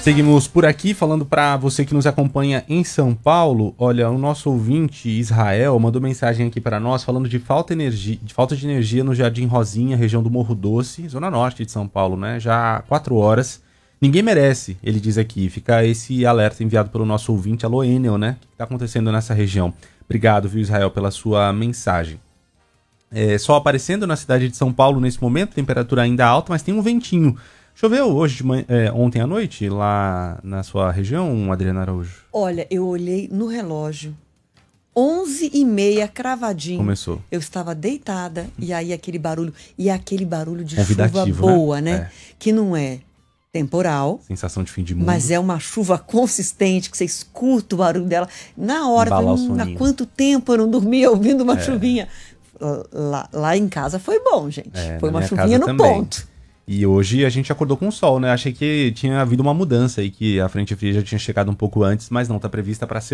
Seguimos por aqui falando para você que nos acompanha em São Paulo. Olha, o nosso ouvinte Israel mandou mensagem aqui para nós falando de falta de energia no Jardim Rosinha, região do Morro Doce, zona norte de São Paulo, né? Já há 4 horas. Ninguém merece, ele diz aqui. Fica esse alerta enviado pelo nosso ouvinte, alô Enel, né? O que está acontecendo nessa região? Obrigado, viu, Israel, pela sua mensagem. Sol aparecendo na cidade de São Paulo nesse momento, temperatura ainda alta, mas tem um ventinho. Choveu hoje ontem à noite lá na sua região, Adriana Araújo? Olha, eu olhei no relógio, 11h30, cravadinho. Começou. Eu estava deitada e aí aquele barulho de convidativo, chuva boa, né? Que não é temporal. Sensação de fim de mundo. Mas é uma chuva consistente, que você escuta o barulho dela. Na hora, há quanto tempo eu não dormia ouvindo uma chuvinha? Lá em casa foi bom, gente. Foi uma chuvinha no ponto. E hoje a gente acordou com o sol, né? Achei que tinha havido uma mudança aí, que a frente fria já tinha chegado um pouco antes, mas não, tá prevista para